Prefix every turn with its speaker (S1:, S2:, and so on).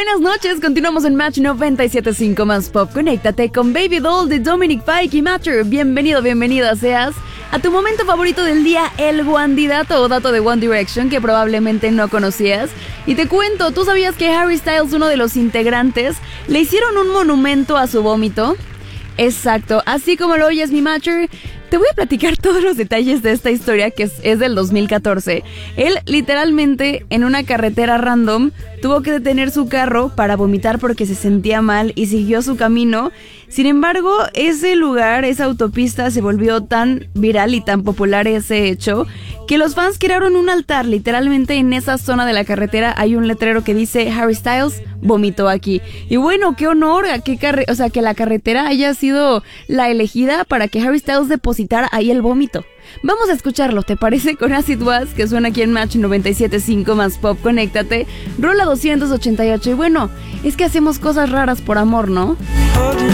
S1: Buenas noches, continuamos en Match 97.5 más Pop. Conéctate con Baby Doll de Dominic Fike y Matter. Bienvenida seas a tu momento favorito del día, el guandidato o dato de One Direction que probablemente no conocías. Y te cuento, ¿tú sabías que Harry Styles, uno de los integrantes, le hicieron un monumento a su vómito? Exacto, así como lo oyes, mi Matcher. Te voy a platicar todos los detalles de esta historia que es del 2014. Él literalmente en una carretera random tuvo que detener su carro para vomitar porque se sentía mal y siguió su camino. Sin embargo, ese lugar, esa autopista se volvió tan viral y tan popular ese hecho que los fans crearon un altar. Literalmente en esa zona de la carretera hay un letrero que dice Harry Styles vomitó aquí. Y bueno, qué honor a que la carretera haya sido la elegida para que Harry Styles depositara ahí el vómito. Vamos a escucharlo, ¿te parece? Con Acid Was, que suena aquí en Match 97.5 más Pop. Conéctate, rola 288. Y bueno, es que hacemos cosas raras por amor, ¿no?